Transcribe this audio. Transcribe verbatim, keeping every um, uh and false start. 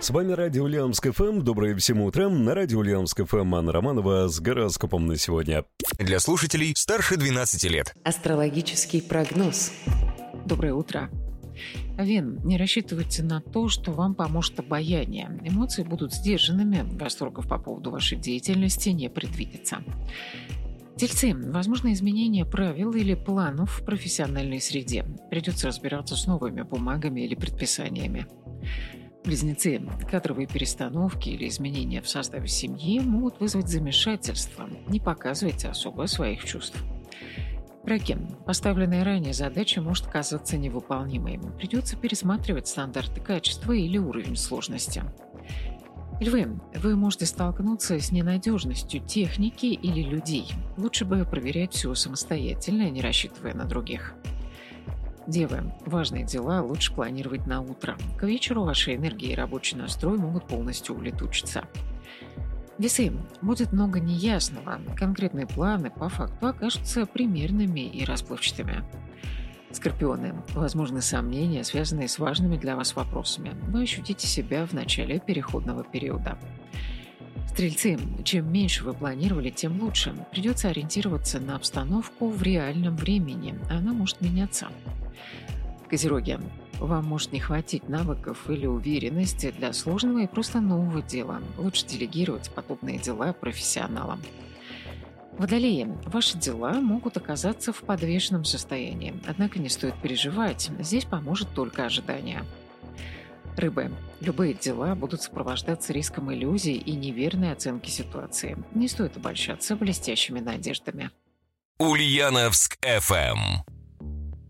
С вами Радио Ульяновск эф эм. Доброе всем утро. На Радио Ульяновск эф эм Анна Романова с гороскопом на сегодня. Для слушателей старше двенадцати лет. Астрологический прогноз. Доброе утро. Овен, не рассчитывайте на то, что вам поможет обаяние. Эмоции будут сдержанными, восторгов по поводу вашей деятельности не предвидится. Тельцы, возможно изменение правил или планов в профессиональной среде. Придется разбираться с новыми бумагами или предписаниями. Близнецы, кадровые перестановки или изменения в составе семьи могут вызвать замешательство. Не показывайте особо своих чувств. Раки, поставленная ранее задача может казаться невыполнимой. Придется пересматривать стандарты качества или уровень сложности. Львы, вы можете столкнуться с ненадежностью техники или людей. Лучше бы проверять все самостоятельно, не рассчитывая на других. Девы, важные дела лучше планировать на утро. К вечеру ваша энергия и рабочий настрой могут полностью улетучиться. Весы, будет много неясного. Конкретные планы по факту окажутся примерными и расплывчатыми. Скорпионы, возможны сомнения, связанные с важными для вас вопросами. Вы ощутите себя в начале переходного периода. Стрельцы, чем меньше вы планировали, тем лучше. Придется ориентироваться на обстановку в реальном времени. Она может меняться. Козероги, вам может не хватить навыков или уверенности для сложного и просто нового дела. Лучше делегировать подобные дела профессионалам. Водолеи, ваши дела могут оказаться в подвешенном состоянии, однако не стоит переживать, здесь поможет только ожидание. Рыбы, любые дела будут сопровождаться риском иллюзий и неверной оценки ситуации. Не стоит обольщаться блестящими надеждами. Ульяновск эф эм.